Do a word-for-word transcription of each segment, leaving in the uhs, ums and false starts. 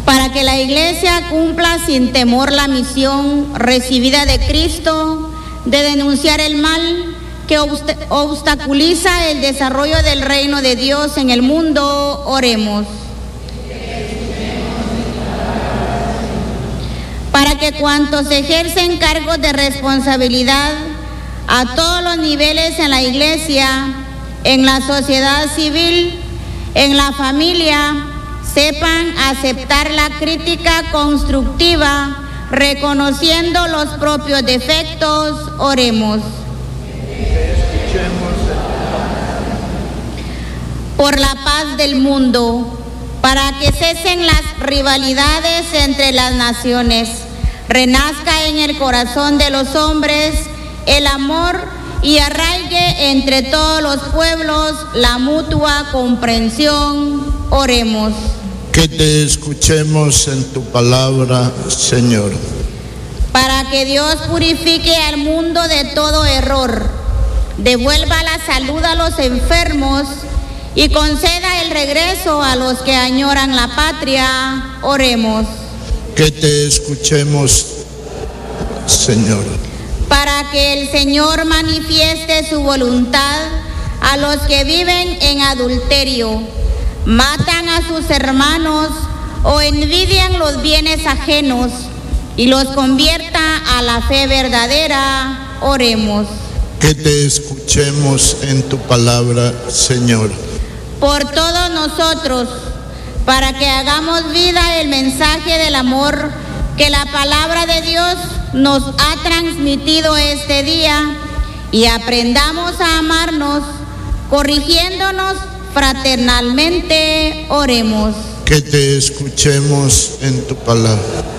para que la Iglesia cumpla sin temor la misión recibida de Cristo de denunciar el mal que obstaculiza el desarrollo del reino de Dios en el mundo. Oremos. Para que cuantos ejercen cargos de responsabilidad a todos los niveles en la Iglesia, en la sociedad civil, en la familia, sepan aceptar la crítica constructiva, reconociendo los propios defectos. Oremos. Por la paz del mundo, para que cesen las rivalidades entre las naciones, renazca en el corazón de los hombres el amor y arraigue entre todos los pueblos la mutua comprensión. Oremos. Que te escuchemos en tu palabra, Señor. Para que Dios purifique al mundo de todo error, devuelva la salud a los enfermos y conceda el regreso a los que añoran la patria. Oremos. Que te escuchemos, Señor. Para que el Señor manifieste su voluntad a los que viven en adulterio, matan a sus hermanos o envidian los bienes ajenos y los convierta a la fe verdadera. Oremos. Que te escuchemos en tu palabra, Señor. Por todos nosotros, para que hagamos vida el mensaje del amor que la palabra de Dios nos ha transmitido este día y aprendamos a amarnos, corrigiéndonos fraternalmente. Oremos. Que te escuchemos en tu palabra.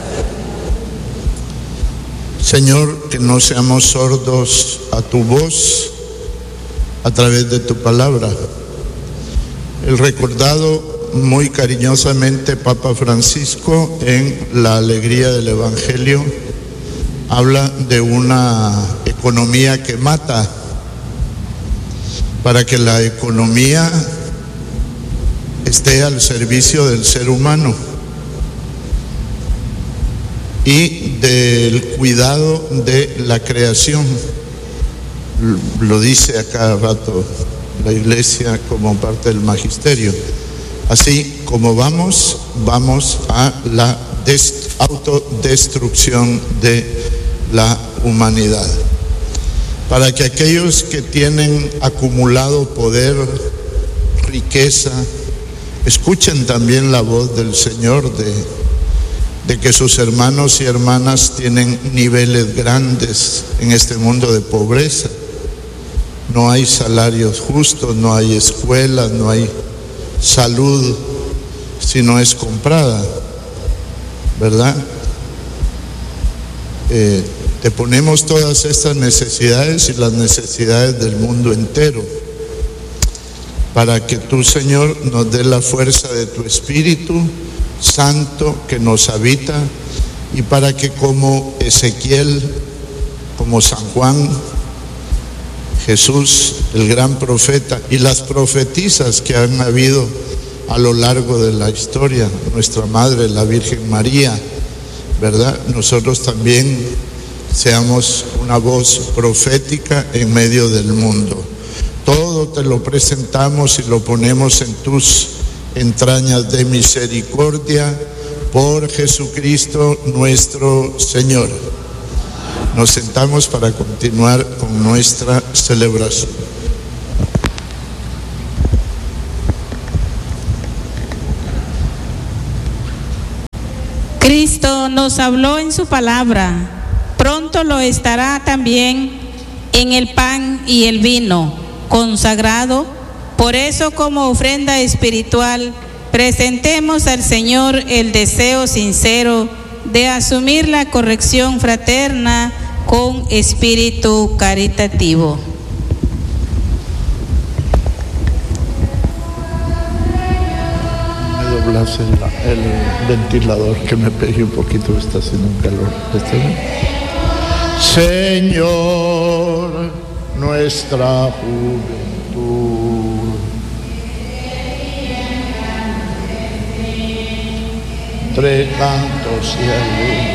Señor, que no seamos sordos a tu voz a través de tu palabra. El recordado muy cariñosamente Papa Francisco en La Alegría del Evangelio habla de una economía que mata, para que la economía esté al servicio del ser humano y del cuidado de la creación. Lo dice a cada rato la Iglesia como parte del magisterio. Así como vamos, vamos a la des- autodestrucción de la humanidad. Para que aquellos que tienen acumulado poder, riqueza, escuchen también la voz del Señor de, de que sus hermanos y hermanas tienen niveles grandes en este mundo de pobreza. No hay salarios justos, no hay escuelas, no hay salud si no es comprada, ¿verdad? Eh, te ponemos todas estas necesidades y las necesidades del mundo entero, para que tú, Señor, nos dé la fuerza de tu Espíritu Santo que nos habita, y para que como Ezequiel, como San Juan, Jesús, el gran profeta, y las profetisas que han habido a lo largo de la historia, nuestra Madre, la Virgen María, ¿verdad? Nosotros también seamos una voz profética en medio del mundo. Todo te lo presentamos y lo ponemos en tus entrañas de misericordia, por Jesucristo nuestro Señor. Nos sentamos para continuar con nuestra celebración. Cristo nos habló en su palabra, pronto lo estará también en el pan y el vino consagrado. Por eso, como ofrenda espiritual, presentemos al Señor el deseo sincero de asumir la corrección fraterna con espíritu caritativo. Me doblas el, el ventilador, que me pegue un poquito, está haciendo un calor. ¿Está bien? Señor, nuestra juventud, entre cantos y aleluya.